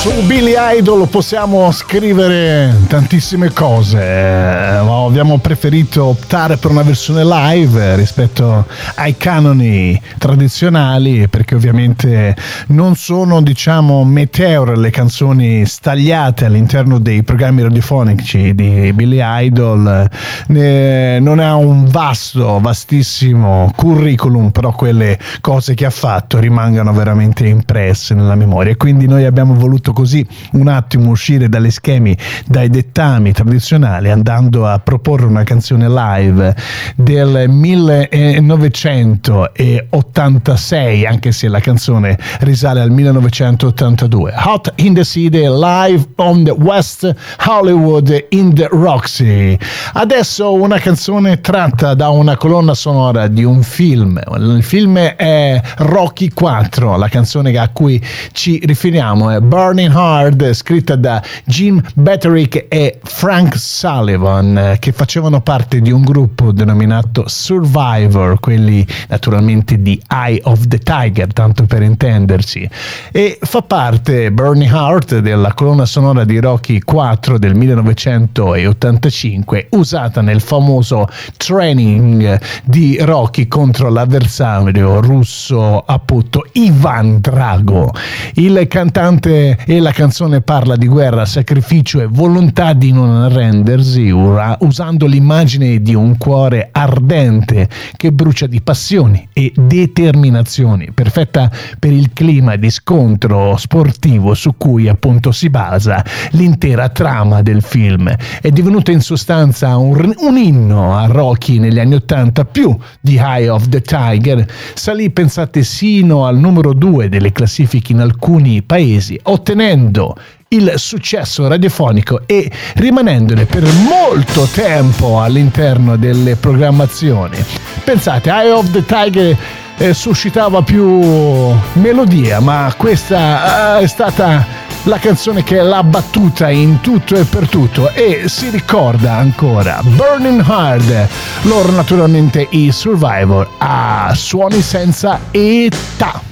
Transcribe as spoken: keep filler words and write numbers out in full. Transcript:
Su Billy Idol possiamo scrivere tantissime cose, ma abbiamo preferito optare per una versione live rispetto ai canoni tradizionali, perché ovviamente non sono, diciamo, meteore le canzoni stagliate all'interno dei programmi radiofonici di Billy Idol. Ne, non ha un vasto, vastissimo curriculum, però quelle cose che ha fatto rimangono veramente impresse nella memoria, e quindi noi abbiamo voluto così un attimo uscire dalle schemi, dai dettami tradizionali, andando a proporre una canzone live del millenovecentottantasei, anche se la canzone risale al millenovecentottantadue. Hot in the City, live on the West Hollywood in the Roxy. Adesso una canzone tratta da una colonna sonora di un film. Il film è Rocky quattro, la canzone a cui ci riferiamo è Burning Hard, scritta da Jim Butterick e Frank Sullivan, che facevano parte di un gruppo denominato Survivor, quelli naturalmente di Eye of the Tiger, tanto per intenderci, e fa parte Burning Heart della colonna sonora di Rocky quattro del millenovecentottantacinque, usata nel famoso training di Rocky contro l'avversario russo, appunto Ivan Drago. Il cantante e la canzone parla di guerra, sacrificio e volontà di non arrendersi, usando l'immagine di un cuore ardente che brucia di passioni e determinazioni, perfetta per il clima di scontro sportivo su cui appunto si basa l'intera trama del film. È divenuta in sostanza un, un inno a Rocky negli anni ottanta, più di Eye of the Tiger. Salì, pensate, sino al numero due delle classifiche in alcuni paesi, ottenendo il successo radiofonico e rimanendone per molto tempo all'interno delle programmazioni. Pensate, Eye of the Tiger eh, suscitava più melodia, ma questa eh, è stata la canzone che l'ha battuta in tutto e per tutto, e si ricorda ancora. Burning Hard, loro naturalmente i Survivor, a suoni senza età.